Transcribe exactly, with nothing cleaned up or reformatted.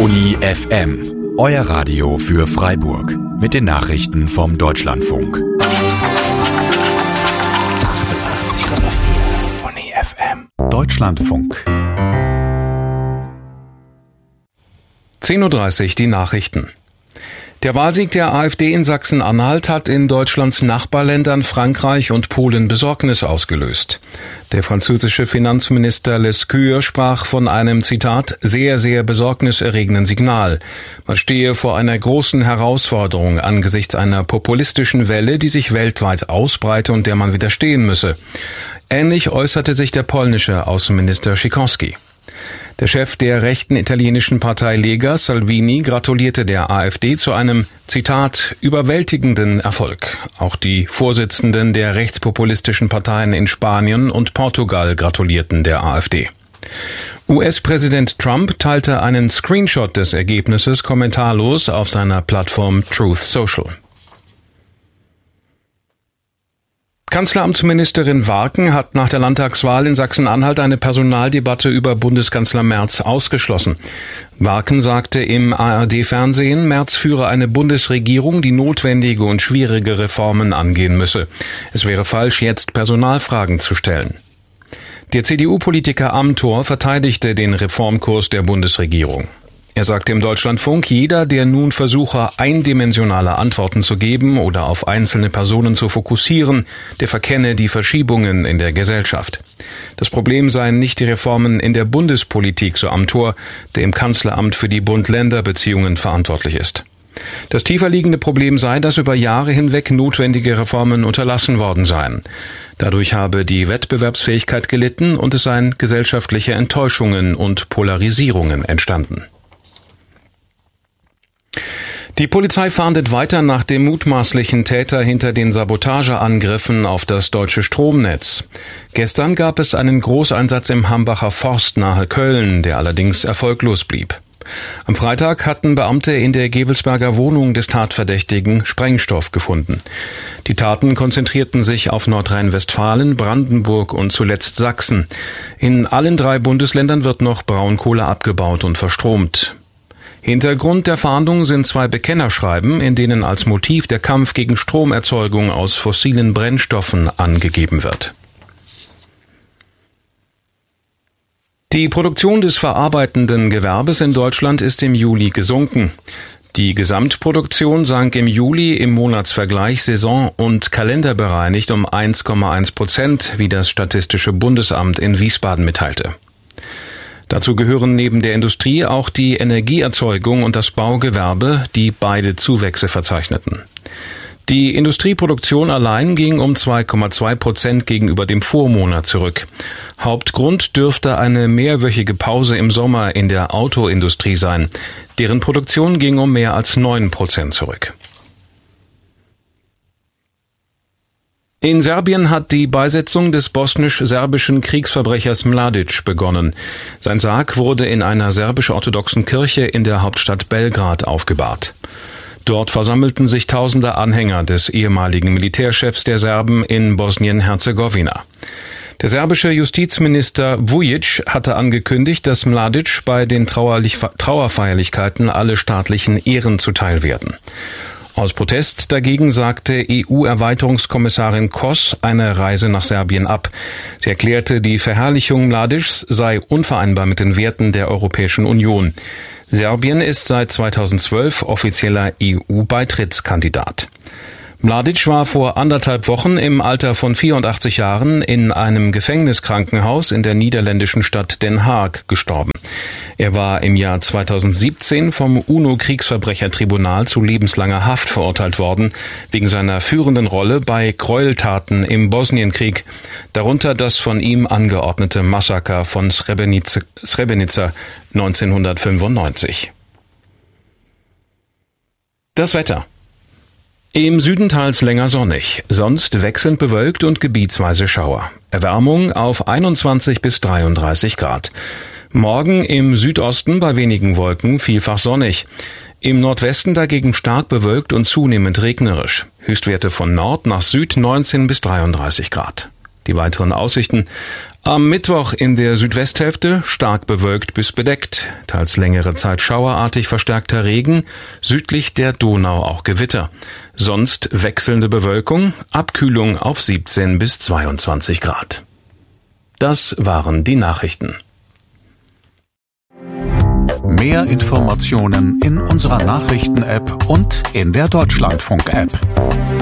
Uni F M, euer Radio für Freiburg mit den Nachrichten vom Deutschlandfunk. achtundachtzig Komma vier Uni F M. Deutschlandfunk. zehn Uhr dreißig, die Nachrichten. Der Wahlsieg der AfD in Sachsen-Anhalt hat in Deutschlands Nachbarländern Frankreich und Polen Besorgnis ausgelöst. Der französische Finanzminister Lescure sprach von einem, Zitat, sehr, sehr besorgniserregenden Signal. Man stehe vor einer großen Herausforderung angesichts einer populistischen Welle, die sich weltweit ausbreite und der man widerstehen müsse. Ähnlich äußerte sich der polnische Außenminister Sikorski. Der Chef der rechten italienischen Partei Lega, Salvini, gratulierte der AfD zu einem, Zitat, überwältigenden Erfolg. Auch die Vorsitzenden der rechtspopulistischen Parteien in Spanien und Portugal gratulierten der AfD. U S-Präsident Trump teilte einen Screenshot des Ergebnisses kommentarlos auf seiner Plattform Truth Social. Kanzleramtsministerin Warken hat nach der Landtagswahl in Sachsen-Anhalt eine Personaldebatte über Bundeskanzler Merz ausgeschlossen. Warken sagte im A R D-Fernsehen, Merz führe eine Bundesregierung, die notwendige und schwierige Reformen angehen müsse. Es wäre falsch, jetzt Personalfragen zu stellen. Der C D U-Politiker Amthor verteidigte den Reformkurs der Bundesregierung. Er sagte im Deutschlandfunk, jeder, der nun versuche, eindimensionale Antworten zu geben oder auf einzelne Personen zu fokussieren, der verkenne die Verschiebungen in der Gesellschaft. Das Problem seien nicht die Reformen in der Bundespolitik, so Amthor, der im Kanzleramt für die Bund-Länder-Beziehungen verantwortlich ist. Das tiefer liegende Problem sei, dass über Jahre hinweg notwendige Reformen unterlassen worden seien. Dadurch habe die Wettbewerbsfähigkeit gelitten und es seien gesellschaftliche Enttäuschungen und Polarisierungen entstanden. Die Polizei fahndet weiter nach dem mutmaßlichen Täter hinter den Sabotageangriffen auf das deutsche Stromnetz. Gestern gab es einen Großeinsatz im Hambacher Forst nahe Köln, der allerdings erfolglos blieb. Am Freitag hatten Beamte in der Gevelsberger Wohnung des Tatverdächtigen Sprengstoff gefunden. Die Taten konzentrierten sich auf Nordrhein-Westfalen, Brandenburg und zuletzt Sachsen. In allen drei Bundesländern wird noch Braunkohle abgebaut und verstromt. Hintergrund der Fahndung sind zwei Bekennerschreiben, in denen als Motiv der Kampf gegen Stromerzeugung aus fossilen Brennstoffen angegeben wird. Die Produktion des verarbeitenden Gewerbes in Deutschland ist im Juli gesunken. Die Gesamtproduktion sank im Juli im Monatsvergleich saison- und kalenderbereinigt um eins Komma eins Prozent, wie das Statistische Bundesamt in Wiesbaden mitteilte. Dazu gehören neben der Industrie auch die Energieerzeugung und das Baugewerbe, die beide Zuwächse verzeichneten. Die Industrieproduktion allein ging um zwei Komma zwei Prozent gegenüber dem Vormonat zurück. Hauptgrund dürfte eine mehrwöchige Pause im Sommer in der Autoindustrie sein. Deren Produktion ging um mehr als neun Prozent zurück. In Serbien hat die Beisetzung des bosnisch-serbischen Kriegsverbrechers Mladic begonnen. Sein Sarg wurde in einer serbisch-orthodoxen Kirche in der Hauptstadt Belgrad aufgebahrt. Dort versammelten sich tausende Anhänger des ehemaligen Militärchefs der Serben in Bosnien-Herzegowina. Der serbische Justizminister Vujic hatte angekündigt, dass Mladic bei den Trauerfeierlichkeiten alle staatlichen Ehren zuteil werden. Aus Protest dagegen sagte E U-Erweiterungskommissarin Kos eine Reise nach Serbien ab. Sie erklärte, die Verherrlichung Mladics sei unvereinbar mit den Werten der Europäischen Union. Serbien ist seit zweitausendzwölf offizieller E U-Beitrittskandidat. Mladic war vor anderthalb Wochen im Alter von vierundachtzig Jahren in einem Gefängniskrankenhaus in der niederländischen Stadt Den Haag gestorben. Er war im Jahr zweitausendsiebzehn vom UNO-Kriegsverbrechertribunal zu lebenslanger Haft verurteilt worden, wegen seiner führenden Rolle bei Gräueltaten im Bosnienkrieg, darunter das von ihm angeordnete Massaker von Srebrenica, Srebrenica neunzehnhundertfünfundneunzig. Das Wetter. Im Süden teils länger sonnig, sonst wechselnd bewölkt und gebietsweise Schauer. Erwärmung auf einundzwanzig bis dreiunddreißig Grad. Morgen im Südosten bei wenigen Wolken vielfach sonnig. Im Nordwesten dagegen stark bewölkt und zunehmend regnerisch. Höchstwerte von Nord nach Süd neunzehn bis dreiunddreißig Grad. Die weiteren Aussichten: Am Mittwoch in der Südwesthälfte stark bewölkt bis bedeckt, teils längere Zeit schauerartig verstärkter Regen, südlich der Donau auch Gewitter. Sonst wechselnde Bewölkung, Abkühlung auf siebzehn bis zweiundzwanzig Grad. Das waren die Nachrichten. Mehr Informationen in unserer Nachrichten-App und in der Deutschlandfunk-App.